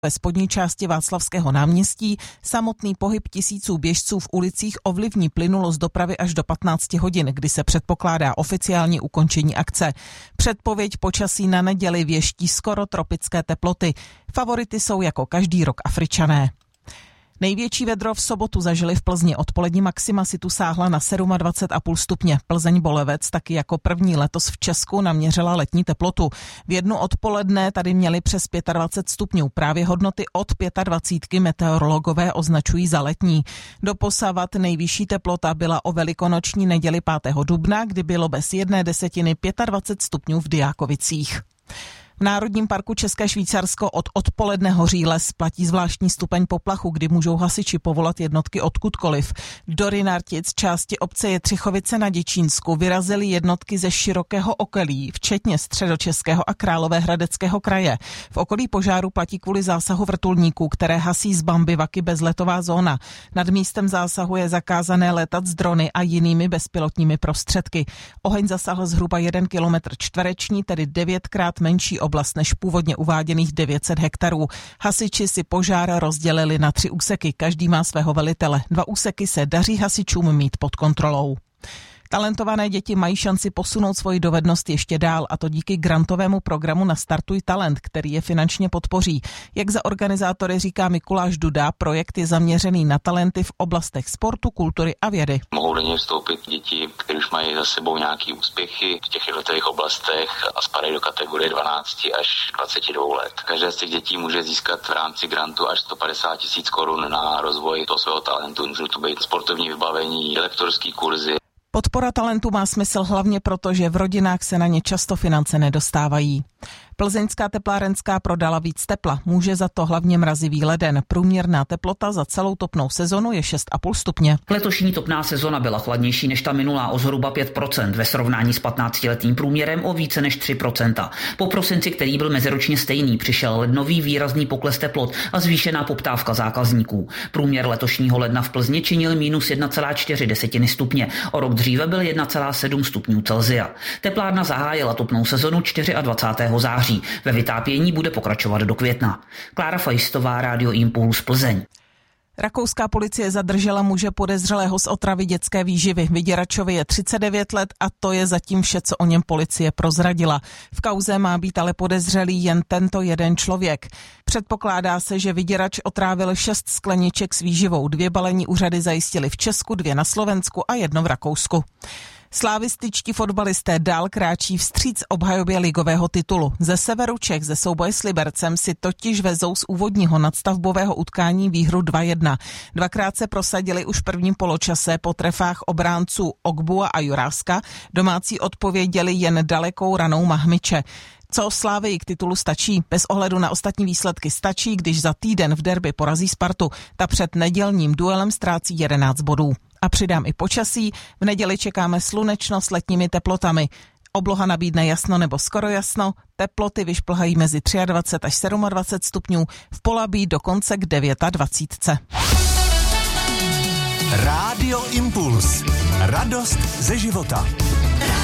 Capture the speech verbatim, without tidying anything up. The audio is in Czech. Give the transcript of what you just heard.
Ve spodní části Václavského náměstí samotný pohyb tisíců běžců v ulicích ovlivní plynulost dopravy až do patnáct hodin, kdy se předpokládá oficiální ukončení akce. Předpověď počasí na neděli věští skoro tropické teploty. Favority jsou jako každý rok Afričané. Největší vedro v sobotu zažili v Plzni. Odpolední maxima si tu sáhla na dvacet sedm celá pět stupně. Plzeň Bolevec taky jako první letos v Česku naměřila letní teplotu. V jednu odpoledne tady měli přes dvacet pět stupňů. Právě hodnoty od dvacet pět meteorologové označují za letní. Doposavat nejvyšší teplota byla o velikonoční neděli pátého dubna, kdy bylo bez jedné desetiny dvacet pět stupňů v Dyákovicích. V Národním parku České Švýcarsko od odpoledne hoří les, platí zvláštní stupeň poplachu, kdy můžou hasiči povolat jednotky odkudkoliv. Do Rynartic, části obce Jetřichovice na Děčínsku, vyrazily jednotky ze širokého okolí, včetně Středočeského a Královéhradeckého kraje. V okolí požáru platí kvůli zásahu vrtulníků, které hasí z Bambivaky bezletová zóna. Nad místem zásahu je zakázané létat z drony a jinými bezpilotními prostředky. Oheň zasahl zhruba jeden kilometr čtvereční, tedy devětkrát menší oblast než původně uváděných devět set hektarů. Hasiči si požár rozdělili na tři úseky, každý má svého velitele. Dva úseky se daří hasičům mít pod kontrolou. Talentované děti mají šanci posunout svoji dovednost ještě dál, a to díky grantovému programu Nastartuj talent, který je finančně podpoří. Jak za organizátory říká Mikuláš Duda, projekt je zaměřený na talenty v oblastech sportu, kultury a vědy. Mohou do něj vstoupit děti, které už mají za sebou nějaké úspěchy v těch jednotlivých oblastech a spadají do kategorie dvanáct až dvacet dva let. Každé z těch dětí může získat v rámci grantu až sto padesát tisíc korun na rozvoj toho svého talentu. Můžou to být sportovní vybavení, lektorský kurzy. Podpora talentu má smysl hlavně proto, že v rodinách se na ně často finance nedostávají. Plzeňská teplárenská prodala víc tepla. Může za to hlavně mrazivý leden. Průměrná teplota za celou topnou sezonu je šest celá pět stupně. Letošní topná sezona byla chladnější než ta minulá o zhruba pět procent, ve srovnání s patnáctiletým průměrem o více než tři procenta. Po prosinci, který byl meziročně stejný, přišel lednový výrazný pokles teplot a zvýšená poptávka zákazníků. Průměr letošního ledna v Plzni činil minus jedna celá čtyři stupně. O rok dříve byl jedna celá sedm stupňů Celsia. Teplárna zahájila topnou sezonu dvacátého čtvrtého září. Ve vytápění bude pokračovat do května. Klára Fajstová, Rádio Impuls, Plzeň. Rakouská policie zadržela muže podezřelého z otravy dětské výživy. Vyděračovi je třicet devět let a to je zatím vše, co o něm policie prozradila. V kauze má být ale podezřelý jen tento jeden člověk. Předpokládá se, že vyděrač otrávil šest skleniček s výživou. Dvě balení úřady zajistily v Česku, dvě na Slovensku a jedno v Rakousku. Slávističtí fotbalisté dál kráčí vstříc obhajobě ligového titulu. Ze severu Čech ze souboje s Libercem si totiž vezou z úvodního nadstavbového utkání výhru dva jedna. Dvakrát se prosadili už v prvním poločase po trefách obránců Ogbua a Juráska. Domácí odpověděli jen dalekou ranou Mahmiče. Co Slávii k titulu stačí? Bez ohledu na ostatní výsledky stačí, když za týden v derby porazí Spartu. Ta před nedělním duelem ztrácí jedenáct bodů. A přidám i počasí. V neděli čekáme slunečno s letními teplotami. Obloha nabídne jasno nebo skoro jasno. Teploty vyšplhají mezi dvacet tři až dvacet sedm stupňů. V Polabí dokonce k dvacet devět. Rádio Impuls. Radost ze života.